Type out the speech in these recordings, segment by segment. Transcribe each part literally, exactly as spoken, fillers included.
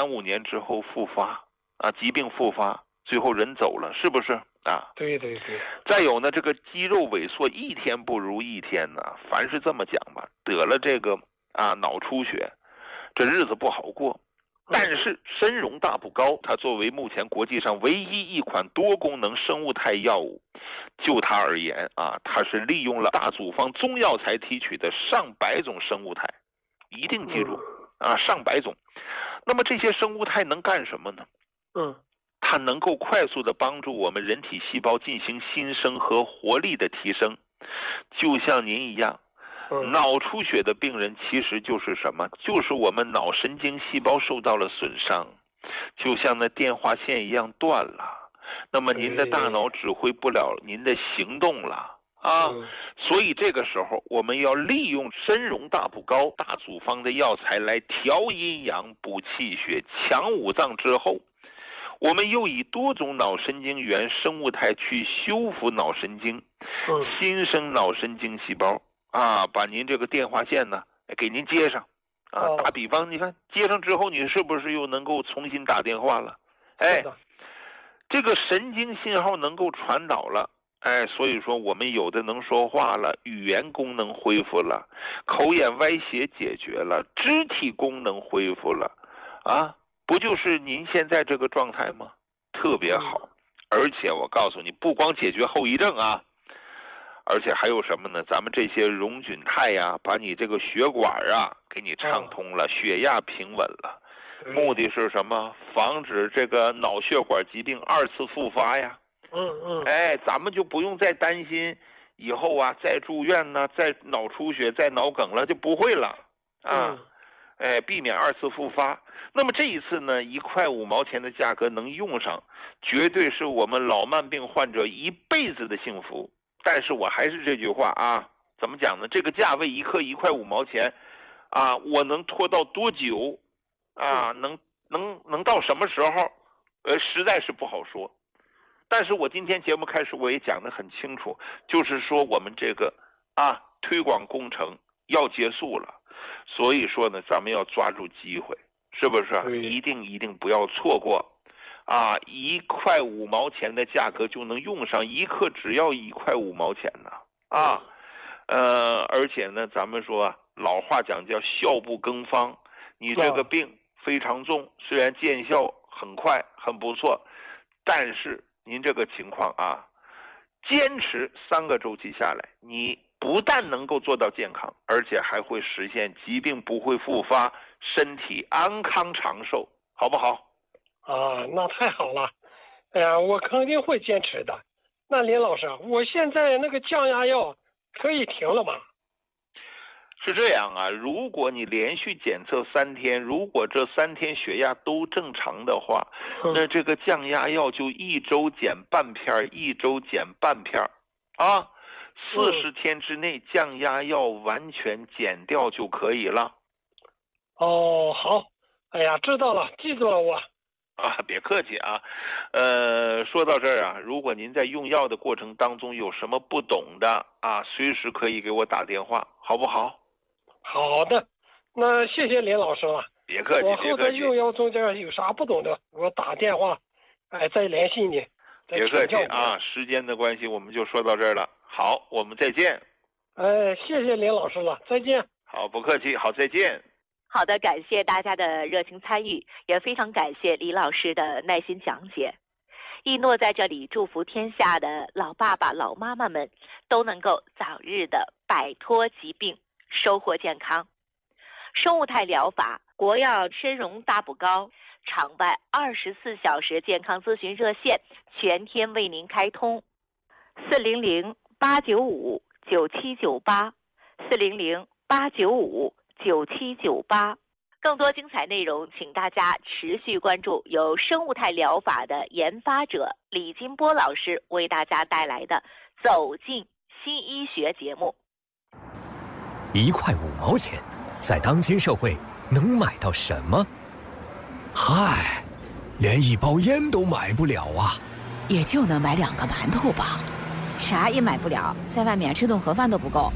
三五年之后复发啊，疾病复发，最后人走了，是不是啊？ 对对对。 再有呢，这个肌肉萎缩一天不如一天呢。凡是这么讲吧，得了这个啊脑出血，这日子不好过。但是参荣大补膏，它作为目前国际上唯一一款多功能生物肽药物，就它而言啊，它是利用了大组方中药材提取的上百种生物肽，一定记住啊，上百种。那么这些生物肽能干什么呢？ 嗯， 它能够快速的帮助我们人体细胞进行新生和活力的提升，就像您一样。脑出血的病人其实就是什么？就是我们脑神经细胞受到了损伤，就像那电话线一样断了。那么您的大脑指挥不了您的行动了啊！所以这个时候我们要利用参荣大补膏大组方的药材来调阴阳、补气血、强五脏之后，我们又以多种脑神经元生物肽去修复脑神经，新生脑神经细胞。啊，把您这个电话线呢给您接上，啊，打比方，你看接上之后，你是不是又能够重新打电话了？哎，这个神经信号能够传导了，哎，所以说我们有的能说话了，语言功能恢复了，口眼歪斜解决了，肢体功能恢复了，啊，不就是您现在这个状态吗？特别好，而且我告诉你，不光解决后遗症啊。而且还有什么呢？咱们这些溶菌肽呀，把你这个血管啊给你畅通了，血压平稳了，目的是什么？防止这个脑血管疾病二次复发呀。 嗯嗯。 哎，咱们就不用再担心以后啊再住院呢，再脑出血、再脑梗了，就不会了啊。哎，避免二次复发。那么这一次呢，一块五毛钱的价格能用上，绝对是我们老慢病患者一辈子的幸福。但是我还是这句话啊，怎么讲呢？这个价位一克一块五毛钱，啊，我能拖到多久？啊，能能能到什么时候？呃，实在是不好说。但是我今天节目开始我也讲得很清楚，就是说我们这个啊推广工程要结束了，所以说呢，咱们要抓住机会，是不是？一定一定不要错过。啊，一块五毛钱的价格就能用上一克，只要一块五毛钱呢。啊，呃，而且呢，咱们说啊，老话讲叫效不更方。你这个病非常重，虽然见效很快，很不错，但是您这个情况啊，坚持三个周期下来，你不但能够做到健康，而且还会实现疾病不会复发，身体安康长寿，好不好？ 啊，那太好了，哎呀，我肯定会坚持的。那林老师，我现在那个降压药可以停了吗？ 是这样啊，如果你连续检测三天，如果这三天血压都正常的话，嗯、那这个降压药就一周减半片，一周减半片，啊，四十天之内降压药完全减掉就可以了。 哦，好，哎呀，知道了，记住了我。 啊，别客气啊，呃，说到这儿啊，如果您在用药的过程当中有什么不懂的啊，随时可以给我打电话，好不好？ 好的，那谢谢林老师了。 别客气， 我后在用药中间有啥不懂的，我打电话，哎，再联系你。 别客气啊，时间的关系，我们就说到这儿了。好，我们再见。 哎，谢谢林老师了，再见。 好，不客气，好，再见。 好的，感谢大家的热情参与，也非常感谢李老师的耐心讲解。一诺在这里祝福天下的老爸爸、老妈妈们都能够早日的摆脱疾病，收获健康。生物肽疗法国药参荣大补膏场外二十四小时健康咨询热线全天为您开通，四零零八九五九七九八，四零零八九五九七九八。更多精彩内容，请大家持续关注由生物肽疗法的研发者李金波老师为大家带来的《走进新医学》节目。 一块五毛钱，在当今社会能买到什么？嗨，连一包烟都买不了啊！ 也就能买两个馒头吧，啥也买不了，在外面吃顿盒饭都不够。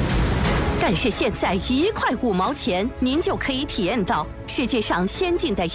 但是现在一块五毛钱，您就可以体验到世界上先进的